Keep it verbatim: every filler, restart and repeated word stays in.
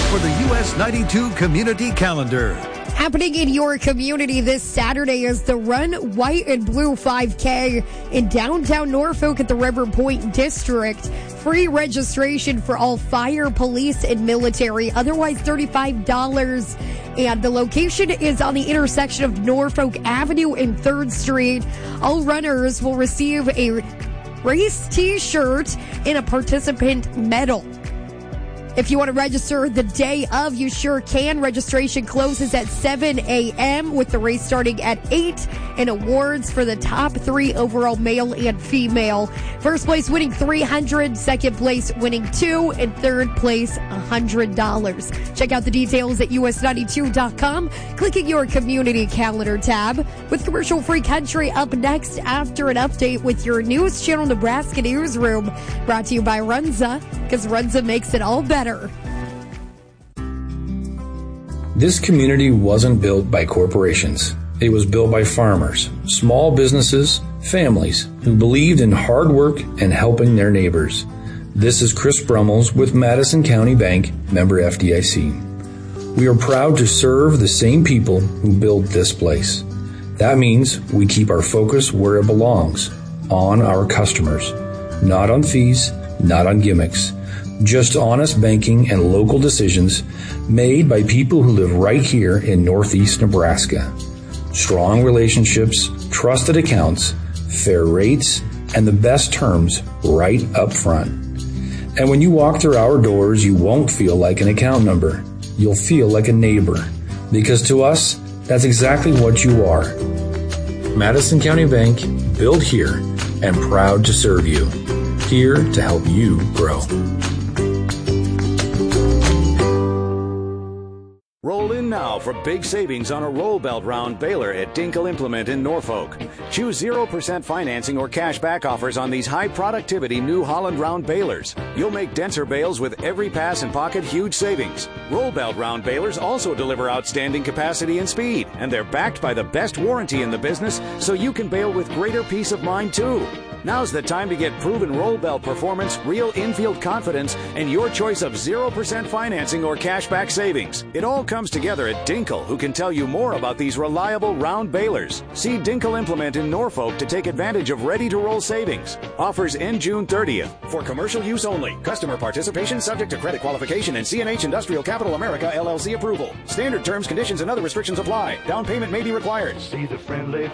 for the U S ninety-two Community Calendar. Happening in your community this Saturday is the Run White and Blue five K in downtown Norfolk at the River Point District. Free registration for all fire, police, and military, otherwise thirty-five dollars. And the location is on the intersection of Norfolk Avenue and third Street. All runners will receive a race t-shirt and a participant medal. If you want to register the day of, you sure can. Registration closes at seven a.m. with the race starting at eight, and awards for the top three overall male and female. First place winning three hundred dollars, second place winning two, and third place one hundred dollars. Check out the details at U S ninety-two dot com. Clicking your community calendar tab. With commercial-free country up next after an update with your News Channel Nebraska newsroom. Brought to you by Runza, because Runza makes it all better. This community wasn't built by corporations. It was built by farmers, small businesses, families who believed in hard work and helping their neighbors. This is Chris Brummels with Madison County Bank, member F D I C. We are proud to serve the same people who built this place. That means we keep our focus where it belongs, on our customers, not on fees, not on gimmicks. Just honest banking and local decisions made by people who live right here in Northeast Nebraska. Strong relationships, trusted accounts, fair rates, and the best terms right up front. And when you walk through our doors, you won't feel like an account number. You'll feel like a neighbor. Because to us, that's exactly what you are. Madison County Bank, built here and proud to serve you. Here to help you grow. Roll in now for big savings on a roll belt round baler at Dinkel Implement in Norfolk. Choose zero percent financing or cash back offers on these high productivity New Holland round balers. You'll make denser bales with every pass and pocket huge savings. Roll belt round balers also deliver outstanding capacity and speed, and they're backed by the best warranty in the business, so you can bale with greater peace of mind too. Now's the time to get proven roll belt performance, real infield confidence, and your choice of zero percent financing or cashback savings. It all comes together at Dinkel, who can tell you more about these reliable round balers. See Dinkel Implement in Norfolk to take advantage of ready-to-roll savings. Offers end June thirtieth. For commercial use only. Customer participation subject to credit qualification and C and H Industrial Capital America L L C approval. Standard terms, conditions, and other restrictions apply. Down payment may be required. See the friendly